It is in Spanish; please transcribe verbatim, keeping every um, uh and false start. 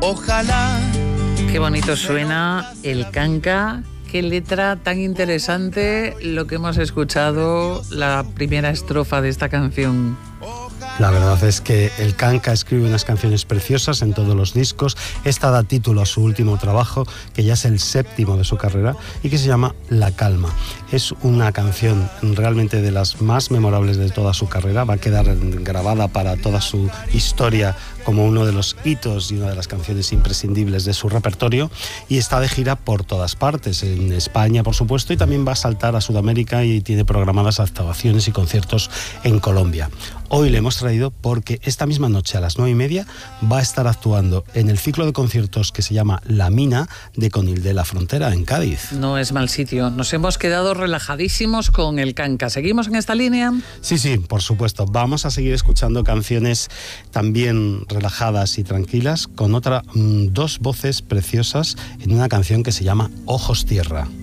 Ojalá. Qué bonito suena el canca. Qué letra tan interesante lo que hemos escuchado, la primera estrofa de esta canción. La verdad es que el canca escribe unas canciones preciosas en todos los discos. Esta da título a su último trabajo, que ya es el séptimo de su carrera y que se llama La Calma. Es una canción realmente de las más memorables de toda su carrera. Va a quedar grabada para toda su historia como uno de los hitos y una de las canciones imprescindibles de su repertorio, y está de gira por todas partes, en España por supuesto, y también va a saltar a Sudamérica y tiene programadas actuaciones y conciertos en Colombia. Hoy le hemos traído porque esta misma noche a las nueve y media va a estar actuando en el ciclo de conciertos que se llama La Mina de Conil de la Frontera en Cádiz. No es mal sitio, nos hemos quedado relajadísimos con el canca. ¿Seguimos en esta línea? Sí, sí, por supuesto. Vamos a seguir escuchando canciones también relajadas y tranquilas con otra, mmm, dos voces preciosas en una canción que se llama Ojos Tierra.